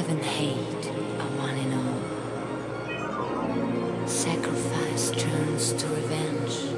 Love and hate are one and all. Sacrifice turns to revenge.